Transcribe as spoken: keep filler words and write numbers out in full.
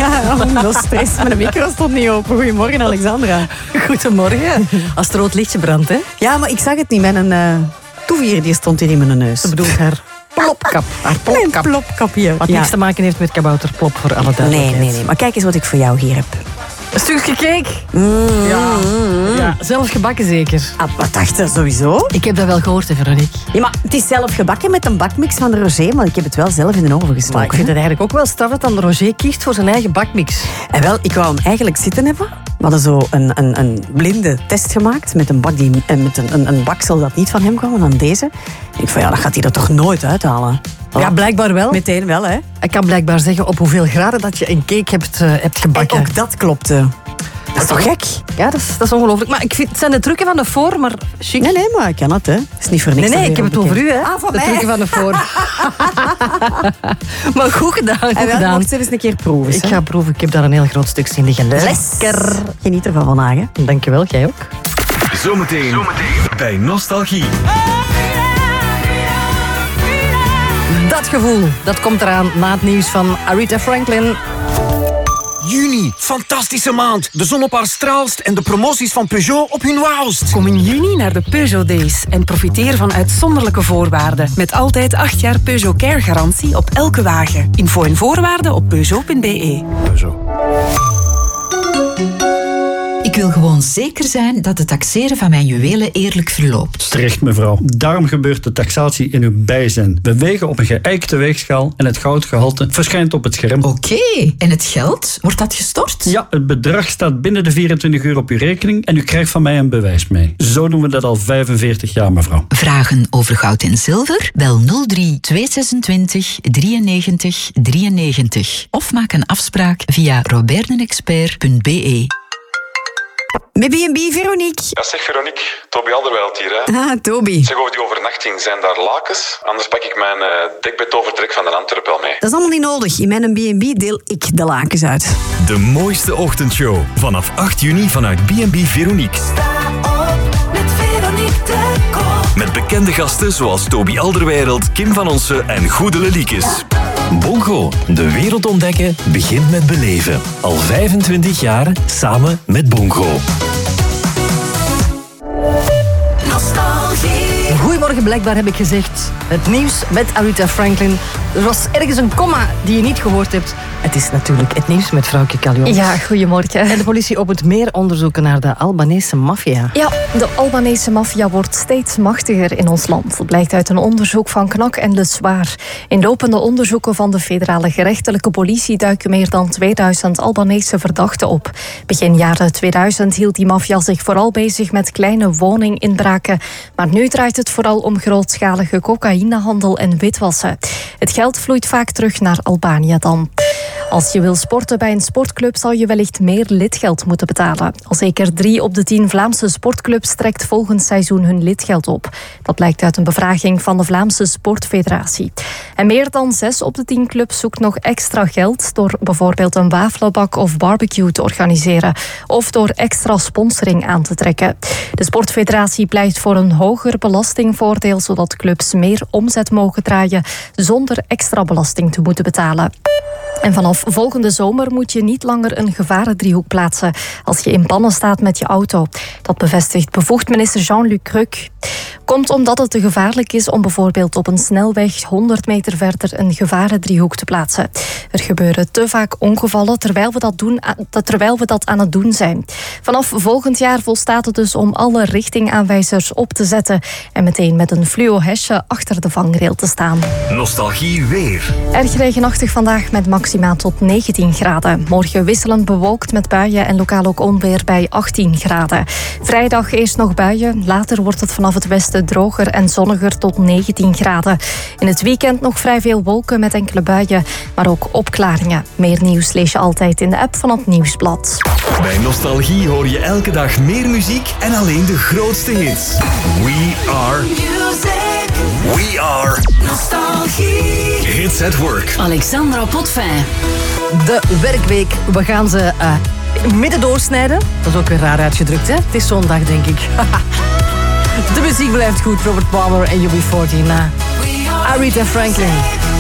Ja, dat stress. Mijn micro stond niet open. Goedemorgen, Alexandra. Goedemorgen. Als het rood lichtje brandt, hè? Ja, maar ik zag het niet. Mijn uh, toevier die stond hier in mijn neus. Dat bedoelt haar plopkap. Haar plopkap. Een plopkapje. Wat ja. niks te maken heeft met kabouterplop, voor alle duidelijkheid. Nee, nee, nee. Maar kijk eens wat ik voor jou hier heb. Een stukje cake. Mm. Ja. ja. Zelf gebakken zeker. Ah, wat dacht je sowieso? Ik heb dat wel gehoord, hè, Veronique. Ja, maar het is zelf gebakken met een bakmix van de Roger, maar ik heb het wel zelf in de oven gestoken. Maar ik vind het eigenlijk ook wel straf dat dan Roger kiest voor zijn eigen bakmix. En wel, ik wou hem eigenlijk zitten hebben. We hadden zo een, een, een blinde test gemaakt met een, bak die, met een, een, een baksel dat niet van hem kwam, dan deze. Ik van ja, dat gaat hij er toch nooit uithalen. Oh. Ja, blijkbaar wel. Meteen wel, hè. Ik kan blijkbaar zeggen op hoeveel graden dat je een cake hebt, uh, hebt gebakken. En ook dat klopte. Dat is toch gek? Ja, dat is, dat is ongelooflijk. Maar ik vind, het zijn de trucken van de voor, maar chic. Nee, nee, maar ik kan het, hè. Het is niet voor niks. Nee, nee, ik heb het over u, hè. Ah, van de mij. trucken van de voor. Maar goed gedaan, goed en wel, gedaan. mocht ze eens een keer proeven. Ik ga proeven, ik heb daar een heel groot stuk in liggen. Lekker. Geniet ervan vandaag, hè. Dankjewel, jij ook. Zometeen, Zometeen. bij Nostalgie. Dat gevoel, dat komt eraan na het nieuws van Aretha Franklin. Juni, fantastische maand. De zon op haar straalst en de promoties van Peugeot op hun wauwst. Kom in juni naar de Peugeot Days en profiteer van uitzonderlijke voorwaarden. Met altijd acht jaar Peugeot Care garantie op elke wagen. Info en voorwaarden op peugeot punt b e. Peugeot. Ik wil gewoon zeker zijn dat het taxeren van mijn juwelen eerlijk verloopt. Terecht, mevrouw. Daarom gebeurt de taxatie in uw bijzijn. We wegen op een geëikte weegschaal en het goudgehalte verschijnt op het scherm. Oké, okay. En het geld? Wordt dat gestort? Ja, het bedrag staat binnen de vierentwintig uur op uw rekening en u krijgt van mij een bewijs mee. Zo doen we dat al vijfenveertig jaar, mevrouw. Vragen over goud en zilver? Bel nul drie tweehonderdzesentwintig drieënnegentig drieënnegentig of maak een afspraak via roberdenexpert punt b e. Met B en B, Veronique. Ja, zeg Veronique, Toby Alderweireld hier, hè. Ah, Toby. Zeg, over die overnachting, zijn daar lakens? Anders pak ik mijn uh, dekbed overtrek van de Antwerp wel mee. Dat is allemaal niet nodig. In mijn B en B deel ik de lakens uit. De mooiste ochtendshow. Vanaf acht juni vanuit B en B Veronique. Sta op met Veronique de Kok. Met bekende gasten zoals Toby Alderweireld, Kim van Onsen en Goedele Liekes. Bongo, de wereld ontdekken begint met beleven. Al vijfentwintig jaar samen met Bongo. Nostalgie. Goedemorgen, blijkbaar heb ik gezegd. Het nieuws met Aretha Franklin. Er was ergens een komma die je niet gehoord hebt. Het is natuurlijk het nieuws met vrouwtje Callion. Ja, goedemorgen. En de politie opent meer onderzoeken naar de Albanese maffia. Ja, de Albanese maffia wordt steeds machtiger in ons land. Dat blijkt uit een onderzoek van Knak en Le Soir. In lopende onderzoeken van de federale gerechtelijke politie duiken meer dan tweeduizend Albanese verdachten op. Begin jaren tweeduizend hield die maffia zich vooral bezig met kleine woninginbraken. Maar nu draait het vooral om grootschalige cocaïnehandel en witwassen. Het geld vloeit vaak terug naar Albanië dan. Als je wil sporten bij een sportclub zal je wellicht meer lidgeld moeten betalen. Al zeker drie op de tien Vlaamse sportclubs trekt volgend seizoen hun lidgeld op. Dat blijkt uit een bevraging van de Vlaamse Sportfederatie. En meer dan zes op de tien clubs zoekt nog extra geld door bijvoorbeeld een wafelbak of barbecue te organiseren of door extra sponsoring aan te trekken. De Sportfederatie pleit voor een hoger belastingvoordeel zodat clubs meer omzet mogen draaien zonder extra belasting te moeten betalen. En vanaf volgende zomer moet je niet langer een gevarendriehoek plaatsen als je in pannen staat met je auto. Dat bevestigt bevoegd minister Jean-Luc Cruc. Komt omdat het te gevaarlijk is om bijvoorbeeld op een snelweg honderd meter verder een gevarendriehoek te plaatsen. Er gebeuren te vaak ongevallen terwijl we dat, doen, terwijl we dat aan het doen zijn. Vanaf volgend jaar volstaat het dus om alle richtingaanwijzers op te zetten en meteen met een fluo hesje achter de vangrail te staan. Nostalgie weer. Erg regenachtig vandaag met maxima tot negentien graden. Morgen wisselend bewolkt met buien en lokaal ook onweer bij achttien graden. Vrijdag eerst nog buien, later wordt het vanaf het westen droger en zonniger tot negentien graden. In het weekend nog vrij veel wolken met enkele buien, maar ook opklaringen. Meer nieuws lees je altijd in de app van het Nieuwsblad. Bij Nostalgie hoor je elke dag meer muziek en alleen de grootste hits. We are Music. We are Nostalgie. Hits at Work. Alexandra Potvin. De werkweek, we gaan ze uh, midden doorsnijden. Dat is ook weer raar uitgedrukt, hè? Het is zondag, denk ik. De muziek blijft goed. Robert Palmer en U B veertien na Aretha Franklin.